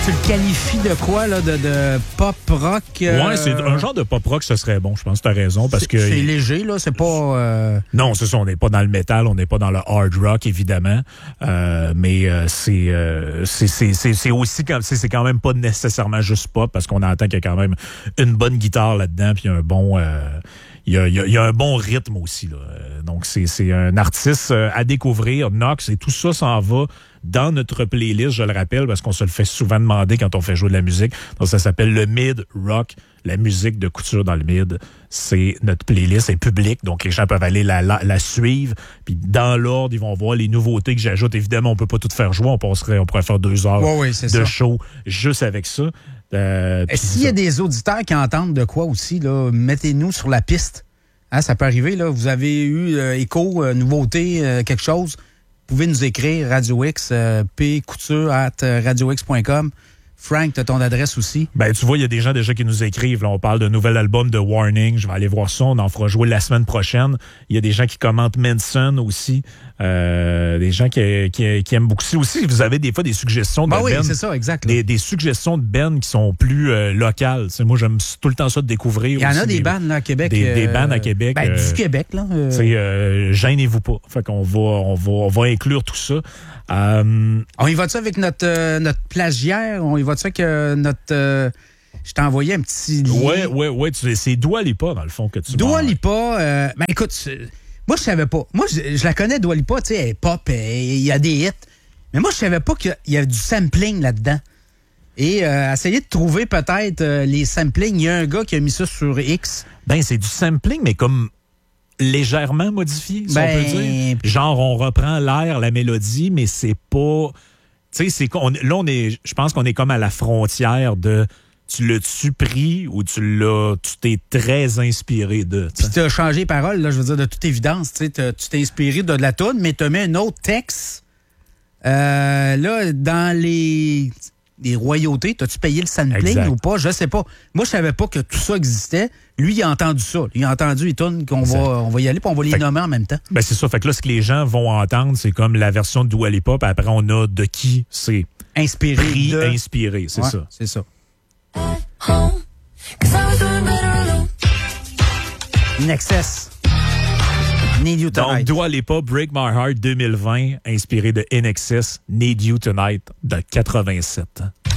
Tu le qualifies de quoi, là, de pop rock? Ouais, c'est un genre de pop rock, ce serait bon, je pense que tu as raison. Parce que c'est léger, là, c'est pas... Non, c'est ça, on n'est pas dans le métal, on n'est pas dans le hard rock, évidemment. Mais c'est aussi, c'est quand même pas nécessairement juste pop, parce qu'on entend qu'il y a quand même une bonne guitare là-dedans, puis un bon... Il y a un bon rythme aussi, là. Donc, c'est un artiste à découvrir. Nox, et tout ça s'en va dans notre playlist, je le rappelle, parce qu'on se le fait souvent demander quand on fait jouer de la musique. Donc, ça s'appelle le Mid Rock, la musique de couture dans le mid. C'est notre playlist, est publique, donc les gens peuvent aller la suivre. Puis dans l'ordre, ils vont voir les nouveautés que j'ajoute. Évidemment, on peut pas tout faire jouer. On pourrait faire 2 heures de show juste avec ça. S'il y a des auditeurs qui entendent de quoi aussi, là, mettez-nous sur la piste. Hein, ça peut arriver, là. Vous avez eu écho, nouveauté, quelque chose. Vous pouvez nous écrire Radio X, pcouture@radiox.com. Frank, tu as ton adresse aussi. Ben, tu vois, il y a des gens déjà qui nous écrivent. Là, on parle d'un nouvel album de Warning. Je vais aller voir ça. On en fera jouer la semaine prochaine. Il y a des gens qui commentent Manson aussi. Des gens qui aiment beaucoup ça aussi. Vous avez des fois des suggestions de oui, c'est ça, exact. Des suggestions de bands qui sont plus locales. T'sais, moi, j'aime tout le temps ça de découvrir. Il y en a des bands là, à Québec. Des bands à Québec. Du Québec, là. Gênez-vous pas. Fait qu'on va inclure tout ça. On y va-tu avec notre plagiaire? On y va-tu avec notre... je t'ai envoyé un petit lien. Ouais. C'est Dua Lipa, dans le fond, que tu Dua Lipa, ben écoute, moi, je savais pas. Moi, je la connais, Dua Lipa, tu sais, elle est pop, il y a des hits. Mais moi, je savais pas qu'il y avait du sampling là-dedans. Et essayer de trouver peut-être les samplings. Il y a un gars qui a mis ça sur X. Ben, c'est du sampling, mais comme légèrement modifié, si on peut dire. Genre, on reprend l'air, la mélodie, mais c'est pas... Tu sais, je pense qu'on est comme à la frontière de... Tu l'as-tu pris ou tu t'es très inspiré de... Puis tu as changé les paroles, là, je veux dire, de toute évidence. Tu t'es inspiré de la toune, mais tu as mis un autre texte. Là, dans les royautés, t'as-tu payé le sampling ou pas? Je sais pas. Moi, je savais pas que tout ça existait. Lui, il a entendu ça. Il a entendu les tunes qu'on on va y aller, puis on va les nommer en même temps. Ben c'est ça. Fait que là, ce que les gens vont entendre, c'est comme la version de Dua Lipa, puis après, on a de qui c'est inspiré. Inspiré, c'est ça. C'est ça. INXS. Need You Tonight. Donc, Dua Lipa, Break My Heart 2020, inspiré de INXS, Need You Tonight de 87.